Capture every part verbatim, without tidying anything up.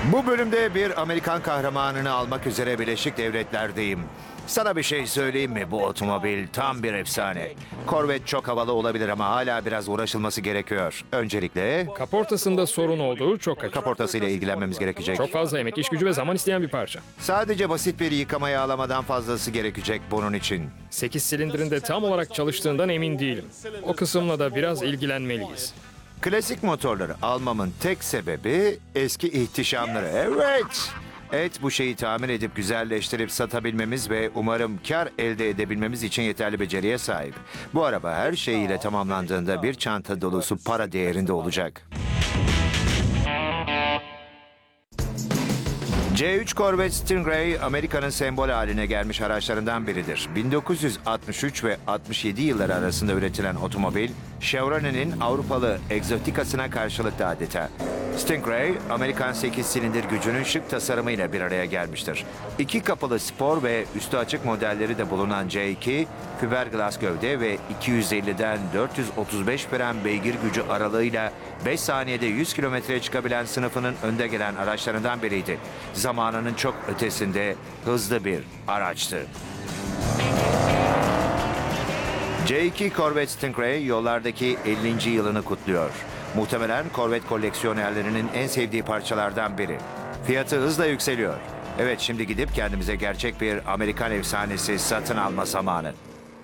Bu bölümde bir Amerikan kahramanını almak üzere Birleşik Devletler'deyim. Sana bir şey söyleyeyim mi? Bu otomobil tam bir efsane. Corvette çok havalı olabilir ama hala biraz uğraşılması gerekiyor. Öncelikle Kaportasında sorun olduğu çok açık. kaportasıyla ilgilenmemiz gerekecek. Çok fazla emek, iş gücü ve zaman isteyen bir parça. Sadece basit bir yıkama yağlamadan fazlası gerekecek bunun için. sekiz silindirinde tam olarak çalıştığından emin değilim. O kısımla da biraz ilgilenmeliyiz. Klasik motorları almamın tek sebebi eski ihtişamları. Evet. Evet, bu şeyi tamir edip güzelleştirip satabilmemiz ve umarım kar elde edebilmemiz için yeterli beceriye sahip. Bu araba her şeyiyle tamamlandığında bir çanta dolusu para değerinde olacak. C üç Corvette Stingray, Amerika'nın sembol haline gelmiş araçlarından biridir. bin dokuz yüz altmış üç ve altmış yedi yılları arasında üretilen otomobil, Chevrolet'in Avrupalı egzotikasına karşılıktı adeta. Stingray, Amerikan sekiz silindir gücünün şık tasarımıyla bir araya gelmiştir. İki kapılı spor ve üstü açık modelleri de bulunan C iki, fiberglass gövde ve iki yüz elliden dört yüz otuz beş fren beygir gücü aralığıyla beş saniyede yüz kilometreye çıkabilen sınıfının önde gelen araçlarından biriydi. Zamanının çok ötesinde hızlı bir araçtı. C iki Corvette Stingray yollardaki ellinci yılını kutluyor. Muhtemelen Corvette koleksiyonerlerinin en sevdiği parçalardan biri. Fiyatı hızla yükseliyor. Evet, şimdi gidip kendimize gerçek bir Amerikan efsanesi satın alma zamanı.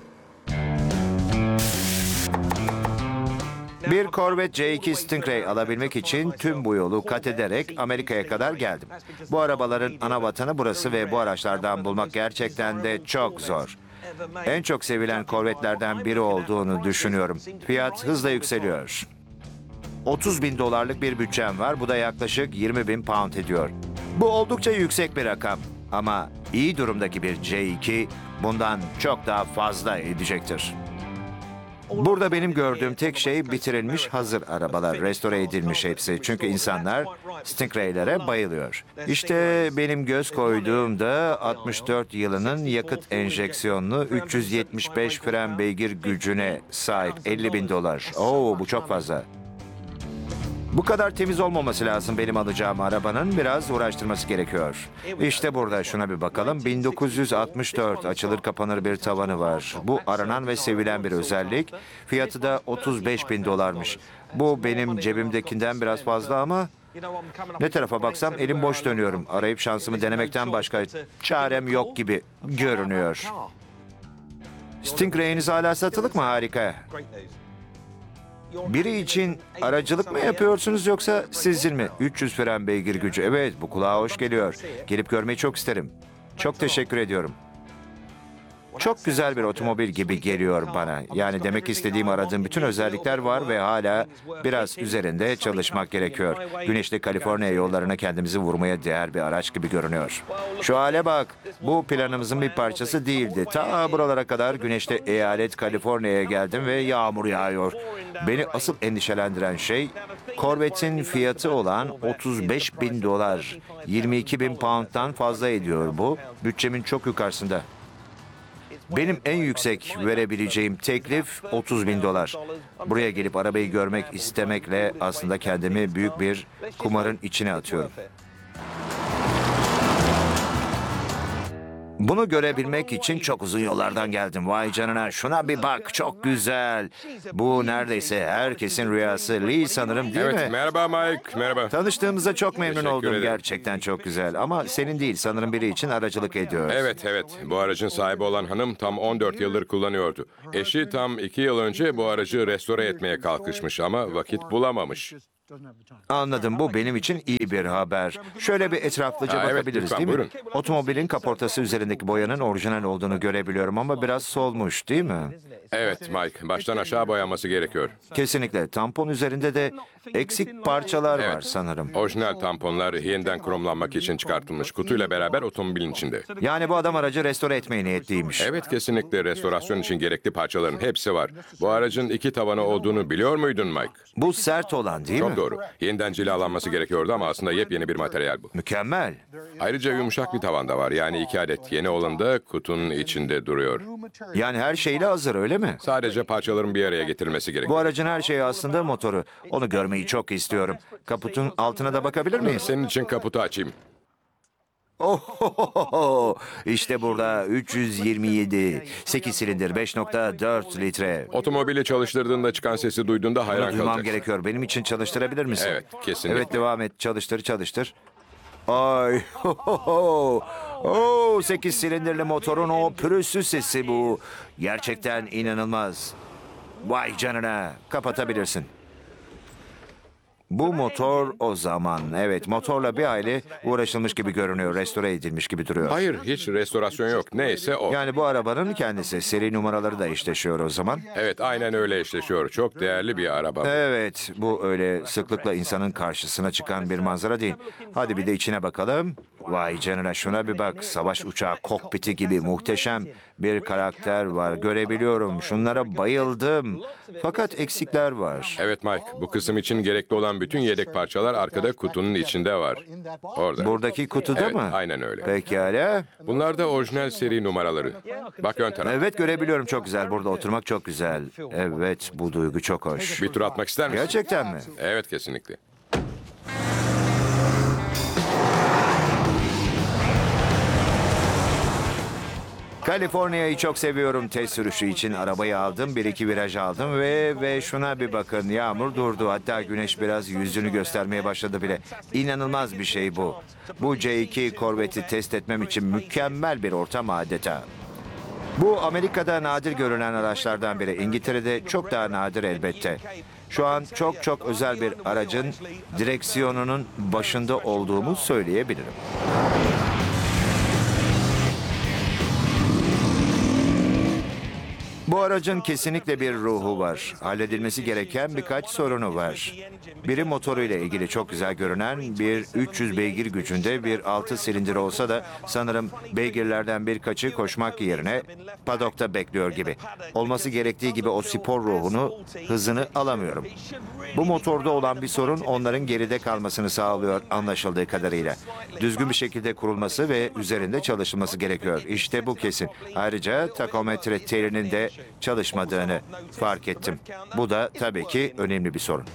Bir Corvette C iki Stingray alabilmek için tüm bu yolu kat ederek Amerika'ya kadar geldim. Bu arabaların ana vatanı burası ve bu araçlardan bulmak gerçekten de çok zor. En çok sevilen Corvette'lerden biri olduğunu düşünüyorum. Fiyat hızla yükseliyor. otuz bin dolarlık bir bütçem var. Bu da yaklaşık yirmi bin pound ediyor. Bu oldukça yüksek bir rakam. Ama iyi durumdaki bir C iki bundan çok daha fazla edecektir. Burada benim gördüğüm tek şey bitirilmiş hazır arabalar, restore edilmiş hepsi. Çünkü insanlar Stingray'lere bayılıyor. İşte benim göz koyduğum da altmış dört yılının yakıt enjeksiyonlu üç yüz yetmiş beş fren beygir gücüne sahip elli bin dolar. Oo, bu çok fazla. Bu kadar temiz olmaması lazım benim alacağım arabanın. Biraz uğraştırması gerekiyor. İşte burada şuna bir bakalım. bin dokuz yüz altmış dört açılır kapanır bir tavanı var. Bu aranan ve sevilen bir özellik. Fiyatı da otuz beş bin dolarmış. Bu benim cebimdekinden biraz fazla ama ne tarafa baksam elim boş dönüyorum. Arayıp şansımı denemekten başka çarem yok gibi görünüyor. Stingray'iniz hala satılık mı? Harika. Biri için aracılık mı yapıyorsunuz yoksa sizin mi? üç yüz fren beygir gücü. Evet, bu kulağa hoş geliyor. Gelip görmeyi çok isterim. Çok teşekkür ediyorum. Çok güzel bir otomobil gibi geliyor bana. Yani demek istediğim, aradığım bütün özellikler var ve hala biraz üzerinde çalışmak gerekiyor. Güneşli Kaliforniya yollarına kendimizi vurmaya değer bir araç gibi görünüyor. Şu hale bak. Bu planımızın bir parçası değildi. Ta buralara kadar güneşli eyalet Kaliforniya'ya geldim ve yağmur yağıyor. Beni asıl endişelendiren şey Corvette'in fiyatı olan otuz beş bin dolar. yirmi iki bin pound'dan fazla ediyor bu. Bütçemin çok yukarısında. Benim en yüksek verebileceğim teklif otuz bin dolar. Buraya gelip arabayı görmek istemekle aslında kendimi büyük bir kumarın içine atıyorum. Bunu görebilmek için çok uzun yollardan geldim. Vay canına, şuna bir bak, çok güzel. Bu neredeyse herkesin rüyası. Lee sanırım, değil Evet, mi? merhaba Mike, merhaba. Tanıştığımıza çok memnun Teşekkür oldum. ederim. Gerçekten çok güzel. Ama senin değil, sanırım biri için aracılık ediyor. Evet, evet. Bu aracın sahibi olan hanım tam on dört yıldır kullanıyordu. Eşi tam iki yıl önce bu aracı restore etmeye kalkışmış ama vakit bulamamış. Anladım. Bu benim için iyi bir haber. Şöyle bir etraflıca Ha, evet, bakabiliriz, lütfen, değil mi? buyurun. Otomobilin kaportası üzerindeki boyanın orijinal olduğunu görebiliyorum ama biraz solmuş, değil mi? Evet Mike, baştan aşağı boyanması gerekiyor. Kesinlikle. Tampon üzerinde de eksik parçalar var sanırım. Orijinal tamponlar yeniden kromlanmak için çıkartılmış kutuyla beraber otomobilin içinde. Yani bu adam aracı restore etmeye niyetliymiş. Evet, kesinlikle restorasyon için gerekli parçaların hepsi var. Bu aracın iki tavanı olduğunu biliyor muydun Mike? Bu sert olan, değil mi? doğru. Yeniden cilalanması gerekiyordu ama aslında yepyeni bir materyal bu. Mükemmel. Ayrıca yumuşak bir tavan da var. Yani iki adet yeni olan da kutunun içinde duruyor. Yani her şeyle hazır öyle mi? Sadece parçaların bir araya getirilmesi gerekiyor. Bu aracın her şeyi aslında motoru. Onu görmeyi çok istiyorum. Kaputun altına da bakabilir miyiz? Senin için kaputu açayım. Ohohoho! İşte burada üç yüz yirmi yedi, sekiz silindir, beş nokta dört litre. Otomobili çalıştırdığında çıkan sesi duyduğunda hayran Duymam kalacaksın. gerekiyor. Benim için çalıştırabilir misin? Evet, kesinlikle. Evet, devam et. Çalıştır, çalıştır. Ay, ho, ho, ho. Oo, sekiz silindirli motorun o pürüzsüz sesi bu. Gerçekten inanılmaz. Vay canına. Kapatabilirsin. Bu motor o zaman. Evet, motorla bir aile uğraşılmış gibi görünüyor. Restore edilmiş gibi duruyor. Hayır, hiç restorasyon yok. Neyse o. Yani bu arabanın kendisi. Seri numaraları da eşleşiyor o zaman. Evet, aynen öyle eşleşiyor. Çok değerli bir araba. bu. Evet, bu öyle sıklıkla insanın karşısına çıkan bir manzara değil. Hadi bir de içine bakalım. Vay canına, şuna bir bak. Savaş uçağı kokpiti gibi muhteşem bir karakter var. Görebiliyorum. Şunlara bayıldım. Fakat eksikler var. Evet Mike, bu kısım için gerekli olan bütün yedek parçalar arkada kutunun içinde var. Orada. Buradaki kutuda Evet, mı? aynen öyle. Pekala. Bunlar da orijinal seri numaraları. Bak ön taraf. Evet, görebiliyorum, çok güzel. Burada oturmak çok güzel. Evet, bu duygu çok hoş. Bir tur atmak ister misin? Gerçekten mi? Evet, kesinlikle. Kaliforniya'yı çok seviyorum. Test sürüşü için arabayı aldım. Bir iki viraj aldım ve ve şuna bir bakın. Yağmur durdu. Hatta güneş biraz yüzünü göstermeye başladı bile. İnanılmaz bir şey bu. Bu C iki Corvette'i test etmem için mükemmel bir ortam adeta. Bu Amerika'da nadir görülen araçlardan biri. İngiltere'de çok daha nadir elbette. Şu an çok çok özel bir aracın direksiyonunun başında olduğumu söyleyebilirim. Bu aracın kesinlikle bir ruhu var. Halledilmesi gereken birkaç sorunu var. Biri motoruyla ilgili çok güzel görünen bir üç yüz beygir gücünde bir altı silindir olsa da sanırım beygirlerden birkaçı koşmak yerine padokta bekliyor gibi. Olması gerektiği gibi o spor ruhunu, hızını alamıyorum. Bu motorda olan bir sorun onların geride kalmasını sağlıyor anlaşıldığı kadarıyla. Düzgün bir şekilde kurulması ve üzerinde çalışılması gerekiyor. İşte bu kesin. Ayrıca takometre telinin de çalışmadığını fark ettim. Bu da tabii ki önemli bir sorun.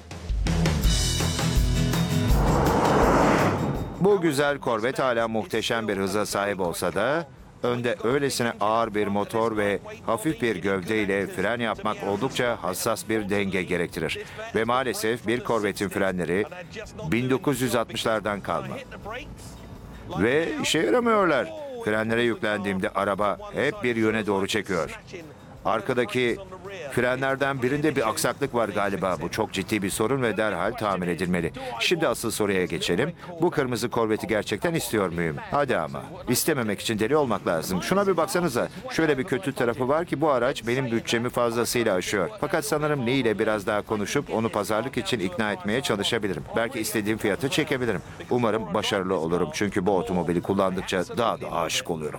Bu güzel Corvette hala muhteşem bir hıza sahip olsa da önde öylesine ağır bir motor ve hafif bir gövdeyle fren yapmak oldukça hassas bir denge gerektirir. Ve maalesef bir Corvette'in frenleri bin dokuz yüz altmışlardan kalma. Ve işe yaramıyorlar. Frenlere yüklendiğimde araba hep bir yöne doğru çekiyor. Arkadaki frenlerden birinde bir aksaklık var galiba. Bu çok ciddi bir sorun ve derhal tamir edilmeli. Şimdi asıl soruya geçelim. Bu kırmızı Corvette'i gerçekten istiyor muyum? Hadi ama. İstememek için deli olmak lazım. Şuna bir baksanıza. Şöyle bir kötü tarafı var ki bu araç benim bütçemi fazlasıyla aşıyor. Fakat sanırım Lee ile biraz daha konuşup onu pazarlık için ikna etmeye çalışabilirim. Belki istediğim fiyatı çekebilirim. Umarım başarılı olurum. Çünkü bu otomobili kullandıkça daha da aşık oluyorum.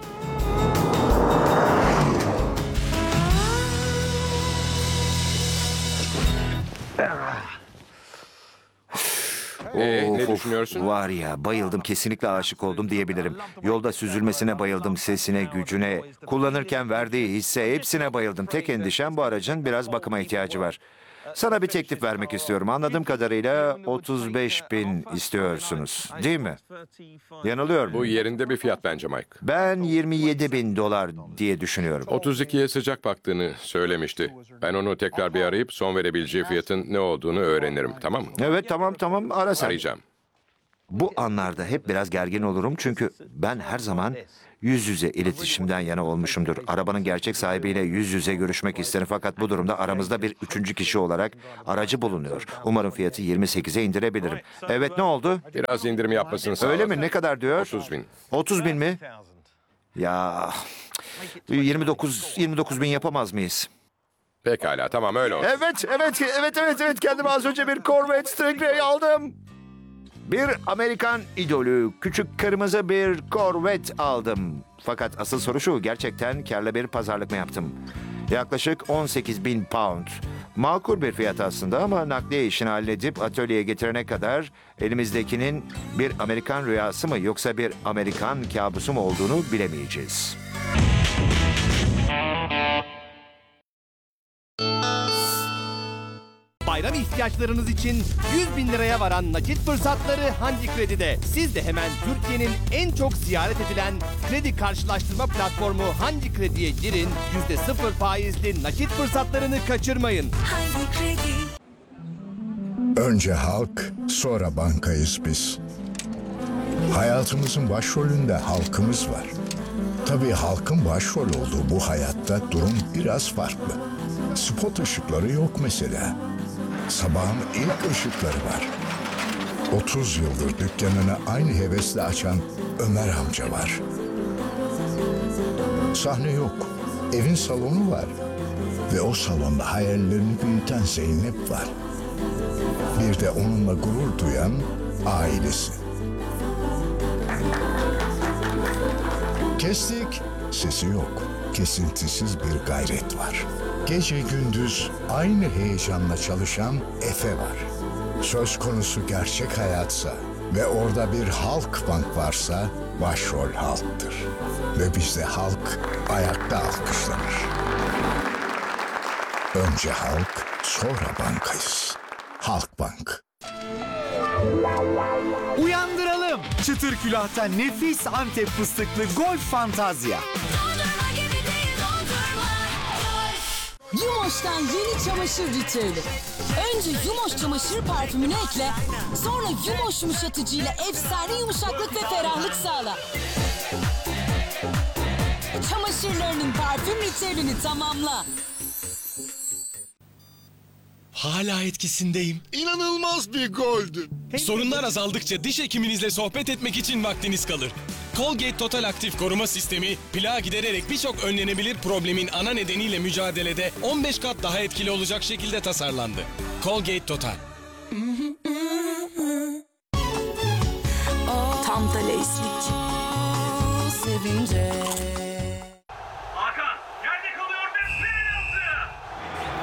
Ee, ne Of, of. düşünüyorsun? Var ya, bayıldım, kesinlikle aşık oldum diyebilirim. Yolda süzülmesine bayıldım, sesine, gücüne, kullanırken verdiği hisse, hepsine bayıldım. Tek endişem bu aracın biraz bakıma ihtiyacı var. Sana bir teklif vermek istiyorum. Anladığım kadarıyla otuz beş bin istiyorsunuz, değil mi? Yanılıyor Bu muyum? yerinde bir fiyat bence Mike. Ben yirmi yedi bin dolar diye düşünüyorum. otuz ikiye sıcak baktığını söylemişti. Ben onu tekrar bir arayıp son verebileceği fiyatın ne olduğunu öğrenirim, tamam mı? Evet, tamam tamam, ara sen. Arayacağım. Bu anlarda hep biraz gergin olurum çünkü ben her zaman yüz yüze iletişimden yana olmuşumdur. Arabanın gerçek sahibiyle yüz yüze görüşmek isterim fakat bu durumda aramızda bir üçüncü kişi olarak aracı bulunuyor. Umarım fiyatı yirmi sekize indirebilirim. Evet, ne oldu? Biraz indirim yapmasını sağla. Öyle mi? Ne kadar diyor? otuz bin. otuz bin mi? Ya yirmi dokuz yirmi dokuz bin yapamaz mıyız? Pekala, tamam öyle olsun. Evet, evet, evet, evet, evet. Kendime az önce bir Corvette Stingray aldım. Bir Amerikan idolü, küçük kırmızı bir Corvette aldım. Fakat asıl soru şu, gerçekten karlı bir pazarlık mı yaptım? Yaklaşık on sekiz bin pound. Makul bir fiyat aslında ama nakliye işini halledip atölyeye getirene kadar elimizdekinin bir Amerikan rüyası mı yoksa bir Amerikan kabusu mu olduğunu bilemeyeceğiz. Bayram ihtiyaçlarınız için yüz bin liraya varan nakit fırsatları Hangi Kredi'de. Siz de hemen Türkiye'nin en çok ziyaret edilen kredi karşılaştırma platformu Hangi Kredi'ye girin, yüzde sıfır faizli nakit fırsatlarını kaçırmayın. Hangi Kredi? Önce halk, sonra bankayız biz. Hayatımızın başrolünde halkımız var. Tabii halkın başrol olduğu bu hayatta durum biraz farklı. Spot ışıkları yok mesela. Sabahın ilk ışıkları var. otuz yıldır dükkanını aynı hevesle açan Ömer amca var. Sahne yok, evin salonu var. Ve o salonda hayallerini büyüten Zeynep var. Bir de onunla gurur duyan ailesi. Kestik, sesi yok. Kesintisiz bir gayret var. Gece gündüz aynı heyecanla çalışan Efe var. Söz konusu gerçek hayatsa ve orada bir halk bank varsa başrol halktır. Ve bizde halk ayakta alkışlanır. Önce halk, sonra bankayız. Halkbank. Uyandıralım. Çıtır külahta nefis Antep fıstıklı Golf Fantazya. Dondurma gibi değil dondurma. Yumoş'tan yeni çamaşır ritüeli. Önce Yumoş çamaşır parfümünü ekle, sonra Yumoş yumuşatıcıyla efsane yumuşaklık ve ferahlık sağla. Çamaşırlarının parfüm ritüelini tamamla. Hala etkisindeyim. İnanılmaz bir goldü. Sorunlar azaldıkça diş hekiminizle sohbet etmek için vaktiniz kalır. Colgate Total Aktif Koruma Sistemi, plağı gidererek birçok önlenebilir problemin ana nedeniyle mücadelede on beş kat daha etkili olacak şekilde tasarlandı. Colgate Total. Tam da Leyslik. Sevince